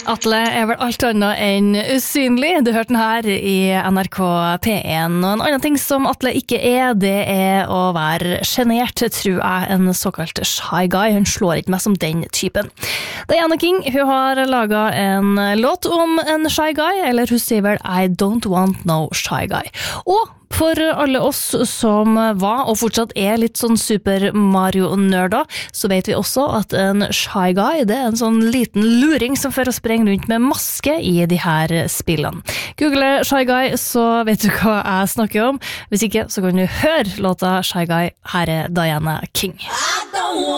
Atle vel alt annet enn usynlig. Du hørte den her i NRK P1. Og en annen ting som Atle ikke det å være genert, tror jeg, en såkalt shy guy. Hun slår ikke meg som den typen. Diana King, hun har laget en låt om en shy guy, eller hun sier vel I don't want no shy guy. Og for alle oss som var og fortsatt litt sånn Super Mario-nørder, så vet vi også at en shy guy, det en sånn liten luring som fører å sprenge rundt med maske i de her spillene. Google shy guy, så vet du hva jeg snakker om. Hvis ikke, så kan du høre låta Shy Guy. Her Diana King.